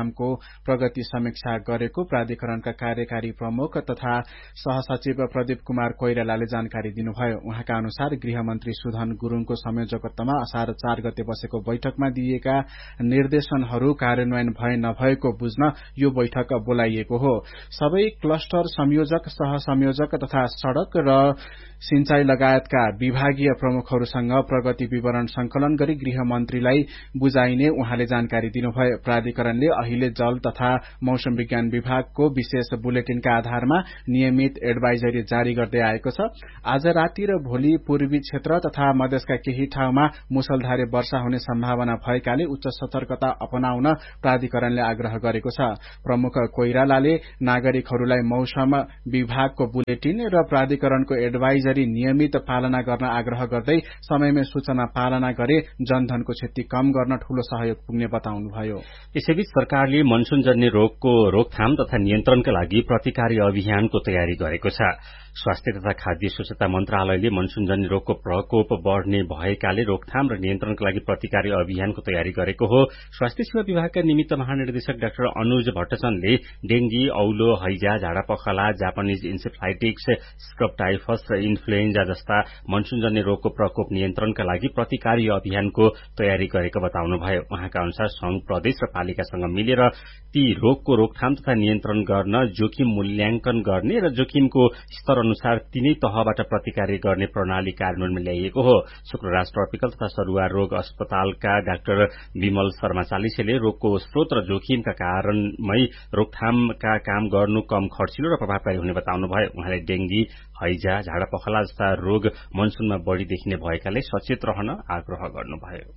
रोकथामको प्रगति समीक्षा गरेको प्राधिकरणका कार्यकारी प्रमुख तथा सहसचिव प्रदीप कुमार कोइरालाले जानकारी दिनुभयो। उहाँका अनुसार गृहमन्त्री सुधन गुरुङको संयोजकत्वमा असार 4 गते बसेको बैठकमा दिएका निर्देशनहरू कार्यान्वयन भए नभएको बुझ्न यो बैठक बोलाइएको हो। सबै क्लस्टर संयोजक, सहसंयोजक तथा सड़क र सिंचाई लगायतका विभागीय प्रमुखहरूसँग प्रगति विवरण संकलन गरी गृहमन्त्रीलाई बुझाइने उहाँले जानकारी दिनुभयो। प्राधिकरणले अहिले जल तथा मौसम विज्ञान विभागको विशेष बुलेटिनका आधारमा नियमित एडभाइजरी जारी गर्दै आएको छ। आज राति र भोलि पूर्वी क्षेत्र तथा मधेसका केही ठाउँमा मुसलधारे वर्षा हुने सम्भावना भएकाले उच्च सतर्कता अपनाउन प्राधिकरणले आग्रह गरेको छ। प्रमुख कोइरालाले नागरिकहरूलाई मौसम विभागको बुलेटिन र प्राधिकरणको एडभाइजरी नियमित पालना गर्न आग्रह गर्दै समयमै सूचना पालना गरे जनधनको क्षति कम गर्न ठूलो सहयोग पुग्ने बताउनुभयो। यसैबीच सरकारले मनसूनजन्य रोगको रोकथाम तथा नियन्त्रणका लागि प्रतिकारी अभियानको तयारी गरेको छ। स्वास्थ्य तथा खाद्य सुरक्षा मन्त्रालयले मनसूनजन्य रोगको प्रकोप बढ़ने भएकाले रोकथाम र नियन्त्रणका लागि प्रतिकारी अभियानको तयारी गरेको हो। स्वास्थ्य सेवा विभागका निमित्त महानिर्देशक डाक्टर अनुज भट्टचन्दले डेंगी, औलो, हैजा, झाडा पखाला, जापानिज इन्सेफ्लाइटिक्स, स्क्रब टाइफस र इन्फ्लुएन्जा जस्ता मनसूनजन्य रोगको प्रकोप नियन्त्रणका लागि प्रतिकारी अभियानको तयारी गरेको बताउनुभयो। उहाँका अनुसार संघ, प्रदेश र पालिकासँग मिलेर ती रोगको रोकथाम तथा नियन्त्रण गर्न जोखिम मूल्याङ्कन गर्ने र जोखिमको स्तर अनुसार तीनै तहबाट प्रतिकारी गर्ने प्रणाली कार्यान्वयनमा ल्याइएको हो। शुक्रराज ट्रपिकल तथा सरुवा रोग अस्पतालका डाक्टर विमल शर्मा चालिसेले रोगको स्रोत र जोखिमका कारणमै रोकथामका काम गर्नु कम खर्चिलो र प्रभावकारी हुने बताउनुभयो। उहाँले डेंगी, हैजा, झाडा पखाला जस्ता रोग मनसूनमा बढ़ी देखिने भएकाले सचेत रहन आग्रह गर्नुभयो।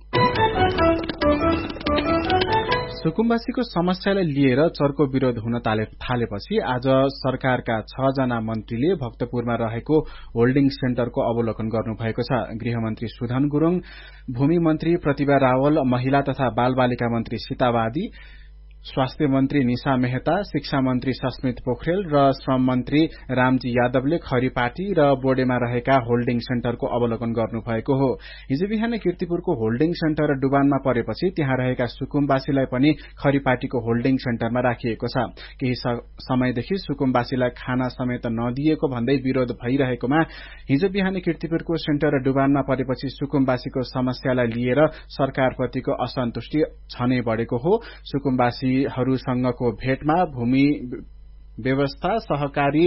सुकुम्बासीको समस्यालाई लिएर चर्को विरोध हुन थालेपछि आज सरकारका 6 जना मन्त्रीले भक्तपुरमा रहेको होल्डिङ सेन्टरको अवलोकन गर्नुभएको छ। गृहमन्त्री सुधन गुरुङ, भूमि मन्त्री प्रतिभा रावल, महिला तथा बालबालिका मन्त्री सीतावादी, स्वास्थ्य मन्त्री निशा मेहता, शिक्षा मन्त्री सस्मित पोखरेल र श्रम मन्त्री रामजी यादवले खरीपाटी र बोडेमा रहेका होल्डिङ सेन्टरको अवलोकन गर्नुभएको हो। हिजो बिहान कीर्तिपुरको होल्डिङ सेन्टर डुबानमा परेपछि त्यहाँ रहेका सुकुम्बासीलाई पनि खरीपाटीको होल्डिङ सेन्टरमा राखिएको छ। केही समयदेखि सुकुम्बासीलाई खाना समेत नदिएको भन्दै विरोध भइरहेकोमा हिजो बिहान कीर्तिपुरको सेन्टर डुबानमा परेपछि सुकुम्बासीको समस्यालाई लिएर सरकारप्रतिको असन्तुष्टि छनै बढ़ेको हो। सुकुम्बासीहरूसँगको भेटमा भूमि व्यवस्था, सहकारी,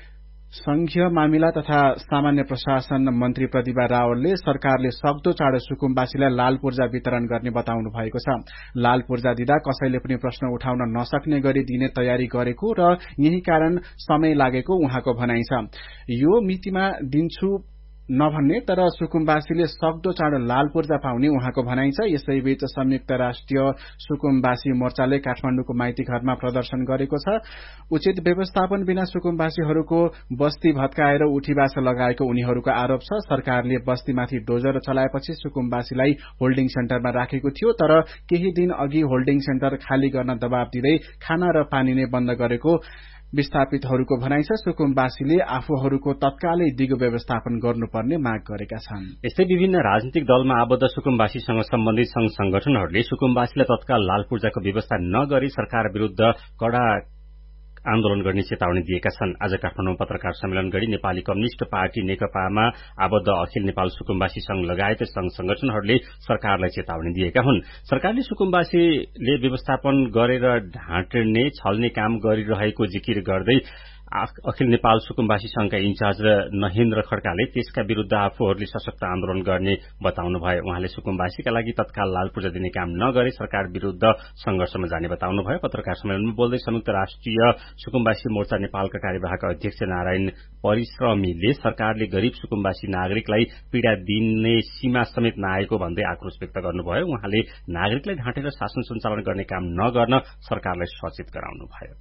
संघीय मामिला तथा सामान्य प्रशासन मन्त्री प्रतिभा रावलले सरकारले सक्दो चाँडो सुकुम्बासीलाई लाल पूर्जा वितरण गर्ने बताउनु भएको छ। लाल पूर्जा दिँदा कसैले पनि प्रश्न उठाउन नसक्ने गरी दिने तयारी गरेको र यही कारण समय लागेको उहाँको भनाइ छ। यो मितिमा दिन्छु नभन्ने तर सुकुम्बासीले सक्दो चाँडो लाल पूर्जा पाउने उहाँको भनाइ छ। यसैबीच संयुक्त राष्ट्रिय सुकुम्बासी मोर्चाले काठमाडौँको माइती घरमा प्रदर्शन गरेको छ। उचित व्यवस्थापन बिना सुकुम्बासीहरूको बस्ती भत्काएर उठीबास लगाएको उनीहरूको आरोप छ। सरकारले बस्तीमाथि डोजर चलाएपछि सुकुम्बासीलाई होल्डिङ सेन्टरमा राखेको थियो, तर केही दिन अघि होल्डिङ सेन्टर खाली गर्न दबाव दिँदै खाना र पानी नै बन्द गरेको विस्थापितहरूको भनाइ छ। सुकुम्बासीले आफूहरूको तत्कालै दिगो व्यवस्थापन गर्नुपर्ने माग गरेका छन्। यस्तै विभिन्न राजनीतिक दलमा आबद्ध सुकुम्बासीसँग सम्बन्धित संघ संगठनहरूले सुकुम्बासीलाई तत्काल लाल पूर्जाको व्यवस्था नगरी सरकार विरूद्ध कड़ा आन्दोलन गर्ने चेतावनी दिएका छन्। आज काठमाडौँमा पत्रकार सम्मेलन गरी नेपाली कम्युनिष्ट पार्टी नेकपामा आबद्ध अखिल नेपाल सुकुम्बासी संघ लगायत संघ संगठनहरूले सरकारलाई चेतावनी दिएका हुन्। सरकारले सुकुम्बासीले व्यवस्थापन गरेर ढाँट्ने, छल्ने काम गरिरहेको जिकिर गर्दै अखिल नेपाल सुकुम्बासी संघका इन्चार्ज नहेन्द्र खड्काले त्यसका विरूद्ध आफूहरूले सशक्त आन्दोलन गर्ने बताउनु भयो। उहाँले सुकुम्बासीका लागि तत्काल लाल पूर्जा दिने काम नगरे सरकार विरूद्ध संघर्षमा जाने बताउनु भयो। पत्रकार सम्मेलनमा बोल्दै संयुक्त राष्ट्रिय सुकुम्बासी मोर्चा नेपालका कार्यवाहक अध्यक्ष नारायण परिश्रमीले सरकारले गरीब सुकुम्बासी नागरिकलाई पीड़ा दिने सीमा समेत नआएको भन्दै आक्रोश व्यक्त गर्नुभयो। उहाँले नागरिकलाई ढाँटेर शासन सञ्चालन गर्ने काम नगर्न सरकारलाई सचेत गराउनु भयो।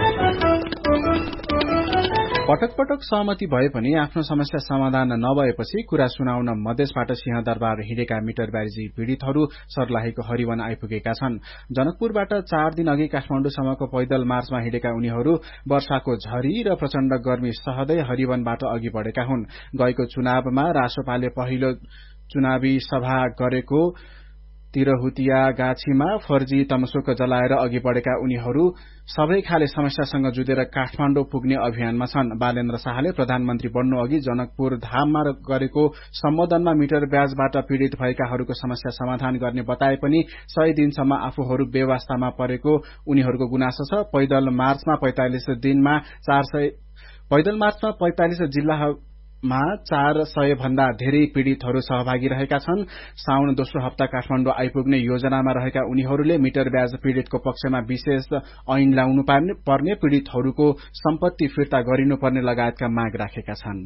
पटक पटक सहमति भए पनि आफ्नो समस्या समाधान नभएपछि कुरा सुनाउन मधेसबाट सिंहदरबार हिँडेका मिटरबारी पीड़ितहरू सर्लाहीको हरिवन आइपुगेका छन्। जनकपुरबाट 4 दिन अघि काठमाडौँसम्मको पैदल मार्चमा हिँडेका उनीहरू वर्षाको झरी र प्रचण्ड गर्मी सहदै हरिवनबाट अघि बढ़ेका हुन्। गएको चुनावमा रासोपाले पहिलो चुनावी सभा गरेको तिरहुतिया गाछीमा फर्जी तमसोक जलाएर अघि बढेका उनीहरू सबै खाले समस्यासँग जुधेर काठमाडौँ पुग्ने अभियानमा छन्। बालेन्द्र शाहले प्रधानमन्त्री बन्नु अघि जनकपुर धाममा गरेको सम्बोधनमा मिटर ब्याजबाट पीड़ित भएकाहरूको समस्या समाधान गर्ने बताए पनि 100 दिनसम्म आफूहरू बेवास्तामा परेको उनीहरूको गुनासो छ। पैदल मार्चमा 45 जिल्लामा 400 भन्दा धेरै पीड़ितहरू सहभागी रहेका छन्। साउन दोस्रो हप्ता काठमाडौँ आइपुग्ने योजनामा रहेका उनीहरूले मिटर ब्याज पीड़ितको पक्षमा विशेष ऐन ल्याउनु पर्ने, पीड़ितहरूको सम्पत्ति फिर्ता गरिनुपर्ने लगायतका माग राखेका छन्।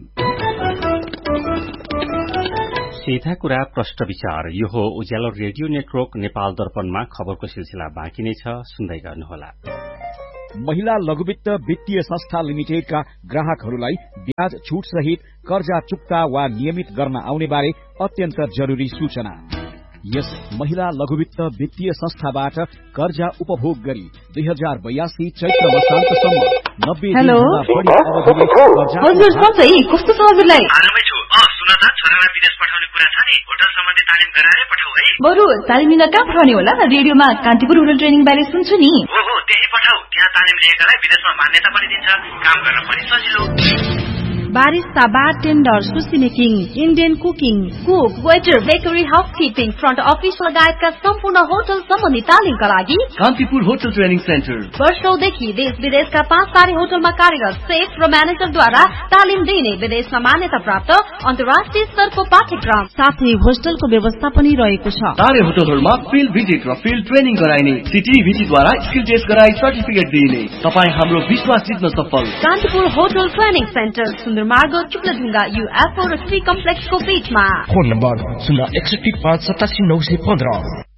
सीधा कुरा प्रश्न विचार, यो हो उज्यालो रेडियो नेटवर्क नेपाल दर्पणमा खबरको सिलसिला बाँकी नै छ, सुन्दै गर्नुहोला। महिला लघुवित्त वित्तीय संस्था लिमिटेडका ग्राहकहरूलाई ब्याज छूट सहित कर्जा चुक्ता वा नियमित गर्न आउने बारे अत्यन्त जरुरी सूचना। यस महिला लघुवित्त वित्तीय संस्थाबाट कर्जा उपभोग गरी 2082 चैत्र मसान्तसम्म 90 दिनभन्दा बढी अवधिले कस्तो छ हजुरलाई? आरामै छु। सुन त, छोरालाई विदेश पठाउने कुरा छ नि, होटल सम्बन्धी तालिम गराएर पठाऊ है। बरु तालिम लिन कहाँ पठाउने होला? रेडियोमा कान्तिपुर होटल ट्रेनिङ बारे सुन्छु नि। हो त्यही पठाऊ। त्यहाँ तालिम लिएकालाई विदेशमा मान्यता पनि दिन्छ, काम गर्न पनि सजिलो। Barista, bartender, sushi making, Indian cooking, cook, waiter, bakery, housekeeping, front office लगायतका सम्पूर्ण होटल सम्बन्धी तालिमका लागि कान्तिपुर होटल ट्रेनिङ सेन्टर वर्षौंदेखि देश विदेशका 5 तारे होटलमा कार्यरत सेफ र म्यानेजरद्वारा तालिम दिने विदेशमा मान्यता प्राप्त अन्तर्राष्ट्रिय स्तरको पाठ्यक्रम साथै होस्टलको व्यवस्था पनि रहेको छ। तारे होटलहरूमा फिल्ड भिजिट र फिल्ड ट्रेनिङ गराइने, सिटिभिटीद्वारा स्किल टेस्ट गराई सर्टिफिकेट दिइने। तपाईँ हाम्रो विश्वास जित्न सफल। Kantipur hotel training centre, सुन्दरमार्ग, चुक्लढुङ्गा, UFO र श्री कम्प्लेक्सको बीचमा। Phone number 06158870915।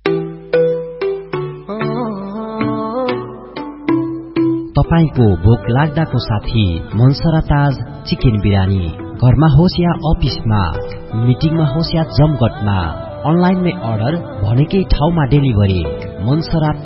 तपाईको भोक लाग्दाको साथी मनसरा ताज चिकन बिरानी, घरमा होस् या अफिसमा, मिटिङमा होस् या जमघटमा, अनलाइनमै अर्डर, भनेकै ठाउँमा डेलिभरी। मनसरा